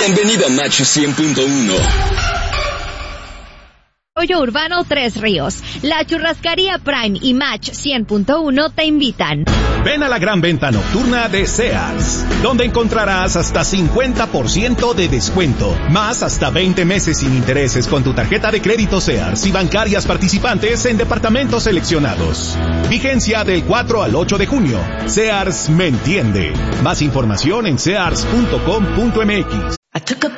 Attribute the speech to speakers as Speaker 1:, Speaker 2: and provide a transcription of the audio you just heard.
Speaker 1: Bienvenido a Match 100.1.
Speaker 2: Desarrollo Urbano Tres Ríos. La Churrascaría Prime y Match 100.1 te invitan.
Speaker 3: Ven a la gran venta nocturna de Sears, donde encontrarás hasta 50% de descuento, más hasta 20 meses sin intereses con tu tarjeta de crédito Sears y bancarias participantes en departamentos seleccionados. Vigencia del 4 al 8 de junio. Sears me entiende. Más información en sears.com.mx.
Speaker 4: I took a